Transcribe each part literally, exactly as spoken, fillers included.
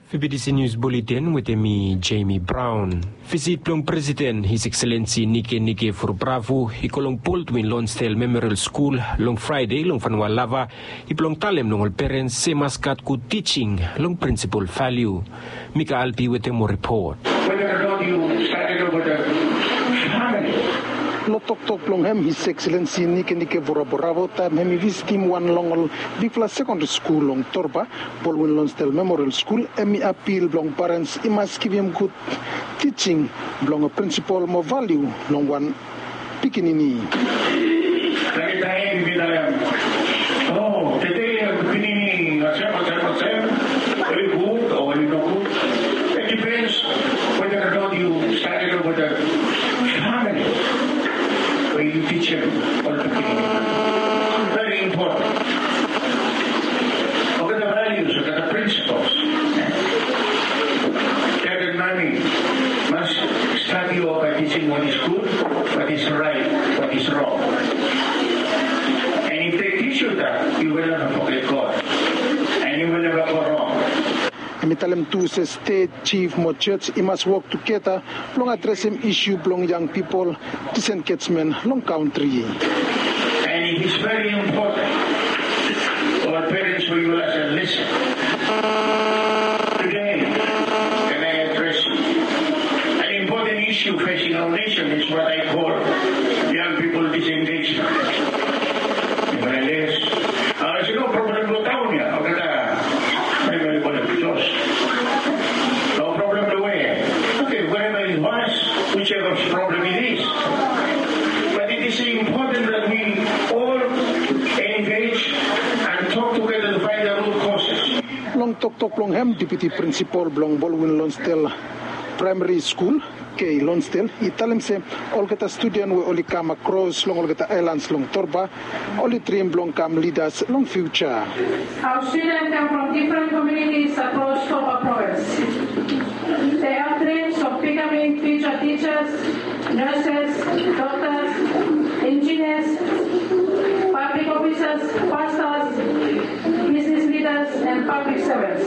F B C News Bulletin with me, Jamie Brown. Visit plong President His Excellency Nike Nike Furbravo ikolong Pultwin Lonsdale Memorial School long Friday long Fanwa Lava iplong talem long parents se maskat ku teaching long principal value. Mika Alpi with a more report. Whether or not you started over the family. No tok tok long hem His Excellency Nike Nike Furbravo tam hem visit him one long Bifla Secondary School long Torba Paulwin Lonsdale Memorial School emi appeal long parents I must give him good teaching long a principal more value long one pikinini. Lagi tayo bilang oh today pikinini ngasem ngasem ngasem very good or very not good. It depends whether or not you started over the family. When you teach them all the things. Very important. Look at the values, look at the principles. Dad and mommy must study you by teaching what is good, what is right, what is wrong. And if they teach you that, you will never forget God. And you will never go wrong. Mitalem to say state chief mo church I must work together long address him issue long young people disengagements long country. And it is very important for our parents who will listen listen. Today, can I address an important issue facing our nation is what I call young people disengagement. Israelis, uh, sino problem lo taon niya? Ang ganda, may may mga Diyos. No problem the way. Okay, wherever it was, whichever problem it is. But it is important that we all engage and talk together to find the root causes. Long tok tok long hem deputy principal long Paulwin Lonsdale Primary School K Lonsdale italem se all kata student we only come across long all kata islands long Torba only dream long come leaders long future. Our students come from different communities across Torba province. They are dreams of becoming future teachers, nurses, doctors, engineers, public officers, pastors, business leaders, and public servants.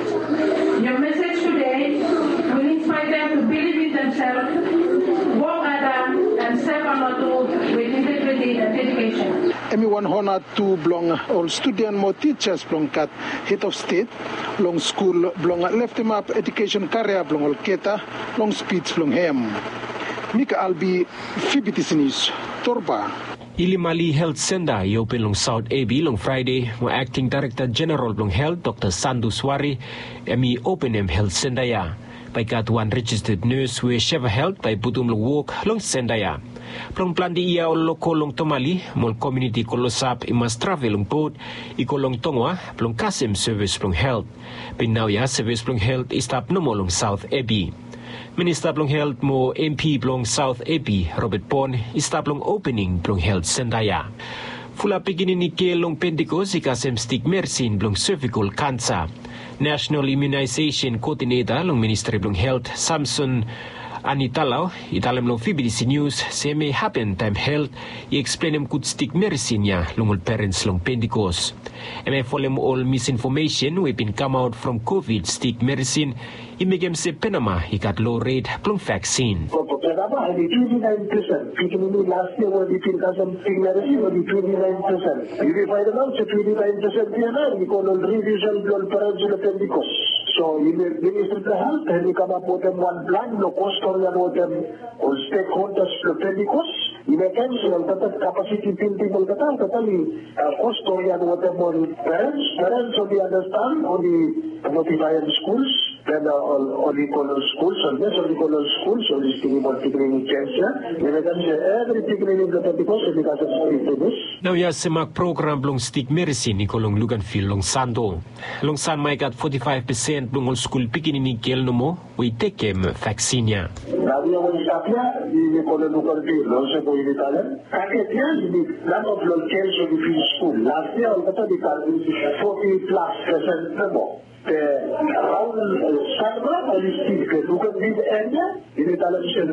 Your message today will inspire them to believe in themselves, work harder, and serve our Lord with integrity and dedication. Everyone honor to belong all student more teachers belong kat head of state long school belong left him up education career belong all keta long speech belong him. Mika Albi F B C News Torba. Ilimali Health Center i-open long South A B long Friday mo Acting Director General long Health Doctor Sandu Swari emi open em Health Center ya. Paikat one registered nurse we Sheva Health by putum long work long Center ya. Plong plan di iya ol loko long Tomali mol community kolosap imas travel long boat iko long Tongwa plong Kasim service long Health. Pinaw ya service long Health istap no mo long South A B. Minister plong Health mo M P plong South A P Robert Pon istaplong opening plong Health Sendaya. Fula piginin ni Kelong Pentecost ikasem stick mersin plong cervical cancer. National Immunization Coordinator long Ministry plong Health Samson Anitalaw italem long F B C News se may happen time health i-explain em kud stick medicine niya longol parents long Pentecost. M F folem all misinformation we been come out from COVID stick medicine imigem se Panama ikat low rate plong vaccine. Kenapa? Di twenty-nine percent. Kita ini last year wadi pinkasan stick medicine wadi twenty-nine percent. Unify the launch twenty-nine percent P N R because on revision beyond parents in the Pentecost. So in the Ministry of Health, and we come up with them one plan, no cost or them or stakeholders to Pentecost. In a cancel, that capacity building will get out, totally cost or them on parents, parents only understand, only notify the schools, then uh, only color schools, or yes, only color schools, or this thing about ticketing cancer. In a cancel, every ticketing in the Pentecost, because of this. Now, yes, semak program long stick medicine ni kolong Luganville long Sando. Long San may kat forty-five percent blong school pikin ni kel no mo we take him vaccine ya. Nabi yang istapnya di kolong Luganville, lo se ko Italia. Kakek dia di lot of local school. Last year, kata di forty plus percent more. The around Sandra, I see the Luganville area in the television.